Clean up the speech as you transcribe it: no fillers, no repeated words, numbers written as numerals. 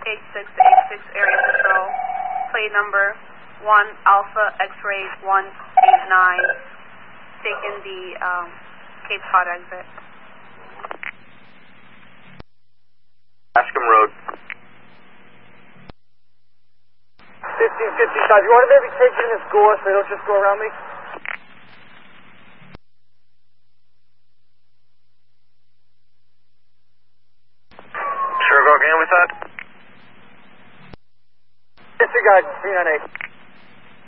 8686 Area Patrol. Plate number 1 Alpha X-Ray 189. Taking the Cape Cod exit. Bascom Road. 1555. You want to maybe take it in this gore so they don't just go around me? Sure, go again with that? Disregard, 398.